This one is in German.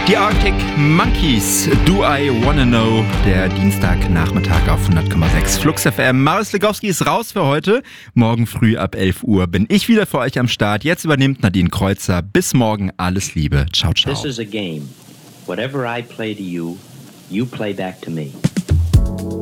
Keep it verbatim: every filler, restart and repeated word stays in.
Die Arctic Monkeys, Do I Wanna Know, der Dienstagnachmittag auf hundert Komma sechs Flux F M. Marius Legowski ist raus für heute. Morgen früh ab elf Uhr bin ich wieder für euch am Start. Jetzt übernimmt Nadine Kreuzer. Bis morgen, alles Liebe. Ciao, ciao. This is a game. Whatever I play to you, you play back to me.